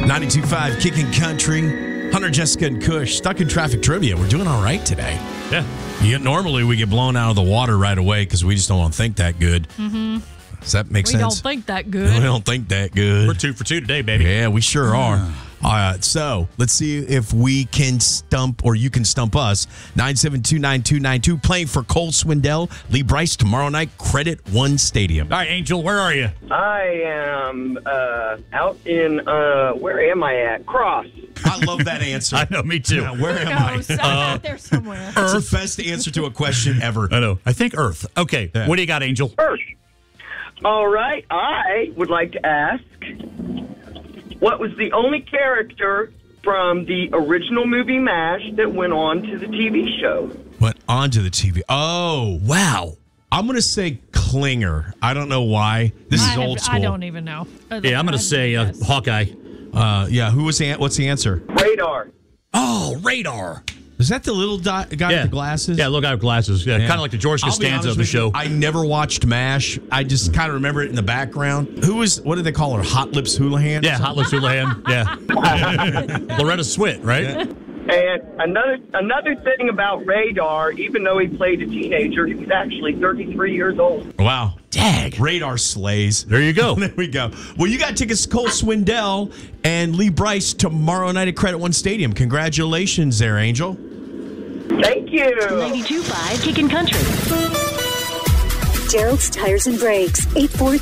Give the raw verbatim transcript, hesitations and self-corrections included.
ninety-two point five Kicking Country. Hunter, Jessica, and Kush stuck in traffic trivia. We're doing all right today. Yeah. You, normally we get blown out of the water right away because we just don't want to think that good. Mm-hmm. Does that make we sense? We don't think that good. We don't think that good. We're two for two today, baby. Yeah, we sure are. All right, so let's see if we can stump, or you can stump us. nine seven two, nine two nine two, playing for Cole Swindell, Lee Bryce, tomorrow night, Credit One Stadium. All right, Angel, where are you? I am uh, out in, uh, where am I at? Cross. I love that answer. I know, me too. Yeah, where am I? I'm out there somewhere. It's the best answer to a question ever. I know. I think Earth. Okay, Yeah. what do you got, Angel? Earth. All right, I would like to ask, what was the only character from the original movie MASH that went on to the T V show? Went onto the T V. Oh, wow. I'm going to say Klinger. I don't know why. This I is have- old school. I don't even know. Yeah, I'm going to say uh, Hawkeye. Uh, yeah, who was the, what's the answer? Radar. Oh, Radar. Is that the little di- guy Yeah. with the glasses? Yeah, little guy with glasses. Yeah, Yeah. kind of like the George I'll be Costanza honest of the with you, show. I never watched MASH. I just kind of remember it in the background. Who was, what did they call her? Hot Lips Houlihan? Yeah, Hot Lips Houlihan. Yeah. Loretta Swit, right? Yeah. And another another thing about Radar, even though he played a teenager, he was actually thirty-three years old. Wow. Dag. Radar slays. There you go. There we go. Well, you got tickets to Cole Swindell and Lee Bryce tomorrow night at Credit One Stadium. Congratulations there, Angel. Thank you. ninety-two point five Kicking Country. Gerald's Tires and Brakes, eight four